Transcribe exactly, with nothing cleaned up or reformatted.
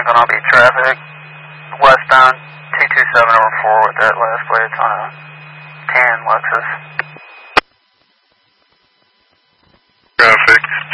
gonna be traffic westbound two two seven over four with that last plate. It's on a tan Lexus. Traffic.